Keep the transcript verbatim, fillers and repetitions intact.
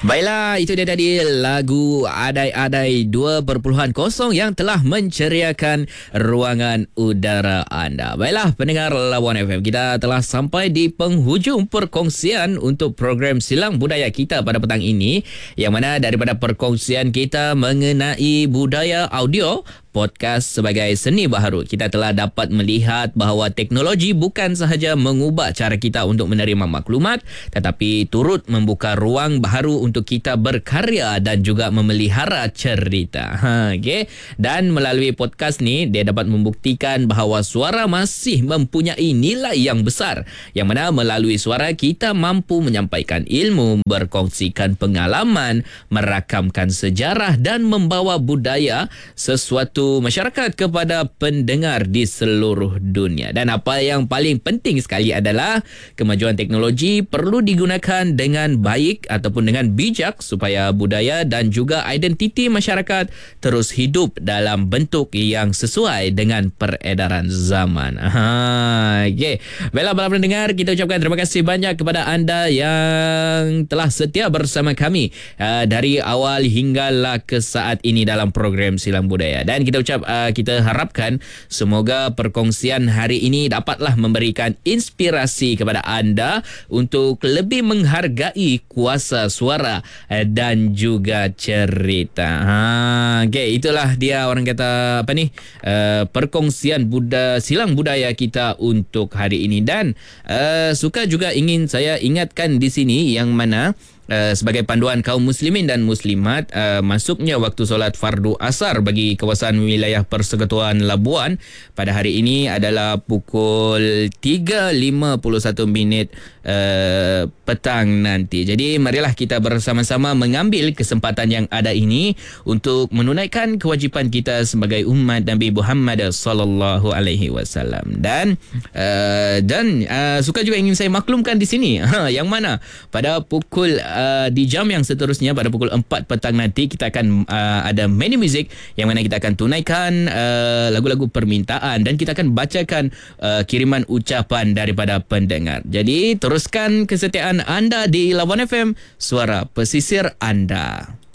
Baiklah, itu dia tadi lagu Adai-Adai dua titik kosong yang telah menceriakan ruangan udara anda. Baiklah, pendengar Lawan F M, kita telah sampai di penghujung perkongsian untuk program Silang Budaya kita pada petang ini, yang mana daripada perkongsian kita mengenai budaya audio podcast sebagai seni baharu, kita telah dapat melihat bahawa teknologi bukan sahaja mengubah cara kita untuk menerima maklumat, tetapi turut membuka ruang baharu untuk kita berkarya dan juga memelihara cerita. Ha, okay? Dan melalui podcast ni, dia dapat membuktikan bahawa suara masih mempunyai nilai yang besar, yang mana melalui suara kita mampu menyampaikan ilmu, berkongsikan pengalaman, merakamkan sejarah dan membawa budaya sesuatu masyarakat kepada pendengar di seluruh dunia. Dan apa yang paling penting sekali adalah kemajuan teknologi perlu digunakan dengan baik ataupun dengan bijak supaya budaya dan juga identiti masyarakat terus hidup dalam bentuk yang sesuai dengan peredaran zaman. Aha, okay. Baiklah para pendengar, kita ucapkan terima kasih banyak kepada anda yang telah setia bersama kami uh, dari awal hinggalah ke saat ini dalam program Silang Budaya. Dan kita ucap uh, kita harapkan semoga perkongsian hari ini dapatlah memberikan inspirasi kepada anda untuk lebih menghargai kuasa suara uh, dan juga cerita. Ha, okay, itulah dia orang kata apa ni uh, perkongsian Buddha, Silang Budaya kita untuk hari ini. Dan uh, suka juga ingin saya ingatkan di sini yang mana Uh, sebagai panduan kaum muslimin dan muslimat, uh, masuknya waktu solat fardu asar bagi kawasan wilayah Persekutuan Labuan pada hari ini adalah pukul tiga lima puluh satu minit uh, petang nanti. Jadi marilah kita bersama-sama mengambil kesempatan yang ada ini untuk menunaikan kewajipan kita sebagai umat Nabi Muhammad sallallahu alaihi wasallam. Dan uh, dan uh, suka juga ingin saya maklumkan di sini yang mana pada pukul Uh, di jam yang seterusnya pada pukul empat petang nanti kita akan uh, ada mini music yang mana kita akan tunaikan uh, lagu-lagu permintaan dan kita akan bacakan uh, kiriman ucapan daripada pendengar. Jadi teruskan kesetiaan anda di Lawan F M, suara pesisir anda.